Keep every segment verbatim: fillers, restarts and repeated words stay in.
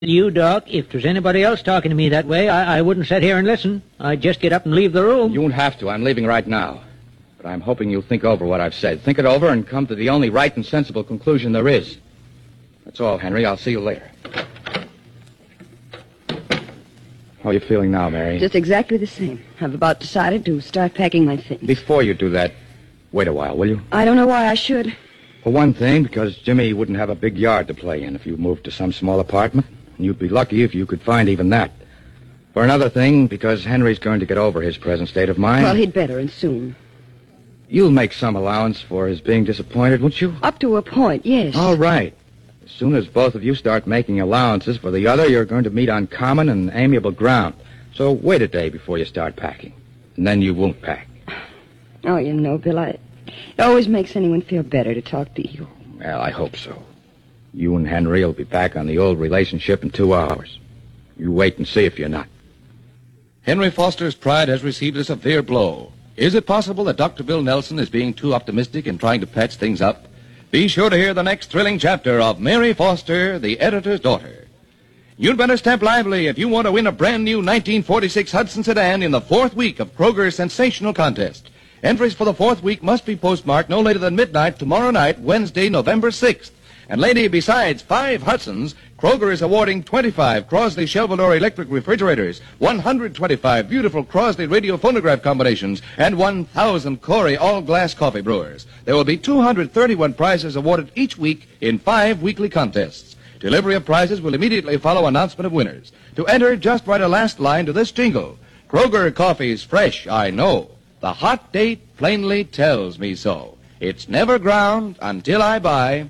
You, Doc, if there's anybody else talking to me that way, I, I wouldn't sit here and listen. I'd just get up and leave the room. You won't have to. I'm leaving right now. But I'm hoping you'll think over what I've said. Think it over and come to the only right and sensible conclusion there is. That's all, Henry. I'll see you later. How are you feeling now, Mary? Just exactly the same. I've about decided to start packing my things. Before you do that, wait a while, will you? I don't know why I should. For one thing, because Jimmy wouldn't have a big yard to play in if you moved to some small apartment. And you'd be lucky if you could find even that. For another thing, because Henry's going to get over his present state of mind. Well, he'd better, and soon. You'll make some allowance for his being disappointed, won't you? Up to a point, yes. All right. As soon as both of you start making allowances for the other, you're going to meet on common and amiable ground. So wait a day before you start packing. And then you won't pack. Oh, you know, Bill, I... it always makes anyone feel better to talk to you. Well, I hope so. You and Henry will be back on the old relationship in two hours. You wait and see if you're not. Henry Foster's pride has received a severe blow. Is it possible that Doctor Bill Nelson is being too optimistic in trying to patch things up? Be sure to hear the next thrilling chapter of Mary Foster, the Editor's Daughter. You'd better step lively if you want to win a brand new nineteen forty-six Hudson sedan in the fourth week of Kroger's sensational contest. Entries for the fourth week must be postmarked no later than midnight tomorrow night, Wednesday, November sixth. And, lady, besides five Hudsons, Kroger is awarding twenty-five Crosley Shelvador electric refrigerators, one hundred twenty-five beautiful Crosley radio phonograph combinations, and one thousand Corey all-glass coffee brewers. There will be two hundred thirty-one prizes awarded each week in five weekly contests. Delivery of prizes will immediately follow announcement of winners. To enter, just write a last line to this jingle. Kroger coffee's fresh, I know. The hot date plainly tells me so. It's never ground until I buy...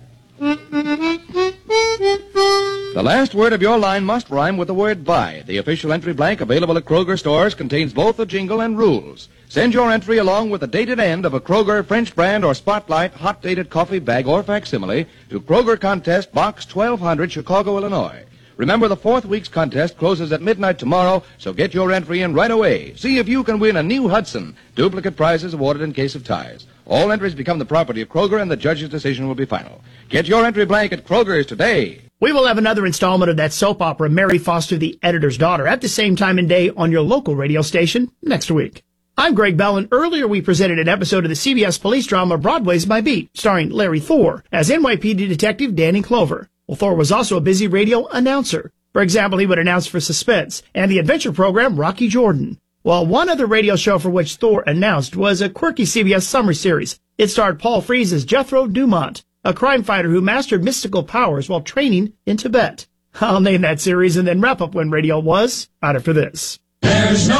The last word of your line must rhyme with the word buy. The official entry blank available at Kroger stores contains both the jingle and rules. Send your entry along with the dated end of a Kroger French brand or Spotlight hot dated coffee bag or facsimile to Kroger Contest Box twelve hundred, Chicago, Illinois. Remember, the fourth week's contest closes at midnight tomorrow, so get your entry in right away. See if you can win a new Hudson. Duplicate prizes awarded in case of ties. All entries become the property of Kroger, and the judge's decision will be final. Get your entry blank at Kroger's today. We will have another installment of that soap opera, Mary Foster, the Editor's Daughter, at the same time and day on your local radio station next week. I'm Greg Bell, and earlier we presented an episode of the C B S police drama Broadway's My Beat, starring Larry Thor as N Y P D detective Danny Clover. Well, Thor was also a busy radio announcer. For example, he would announce for Suspense and the adventure program Rocky Jordan. Well, one other radio show for which Thor announced was a quirky C B S summer series. It starred Paul Frees as Jethro Dumont, a crime fighter who mastered mystical powers while training in Tibet. I'll name that series and then wrap up when radio was, out after this. There's no